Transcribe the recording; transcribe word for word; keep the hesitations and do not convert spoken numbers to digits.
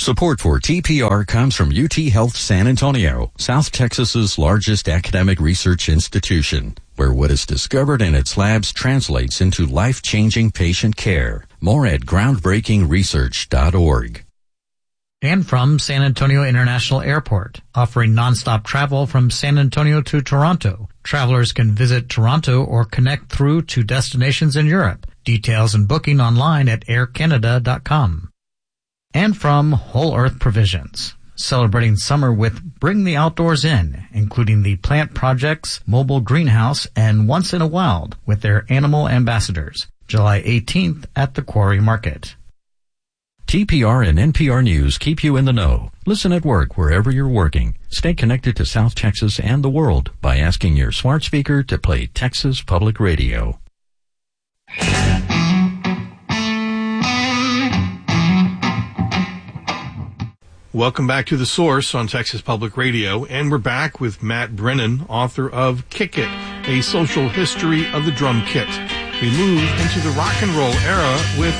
Support for T P R comes from U T Health San Antonio, South Texas's largest academic research institution, where what is discovered in its labs translates into life-changing patient care. More at groundbreaking research dot org. And from San Antonio International Airport, offering nonstop travel from San Antonio to Toronto. Travelers can visit Toronto or connect through to destinations in Europe. Details and booking online at air canada dot com. And from Whole Earth Provisions, celebrating summer with Bring the Outdoors In, including the Plant Project's mobile greenhouse and Once in a Wild with their animal ambassadors, July eighteenth at the Quarry Market. T P R and N P R News keep you in the know. Listen at work wherever you're working. Stay connected to South Texas and the world by asking your smart speaker to play Texas Public Radio. Welcome back to The Source on Texas Public Radio, and we're back with Matt Brennan, author of Kick It, A Social History of the Drum Kit. We move into the rock and roll era with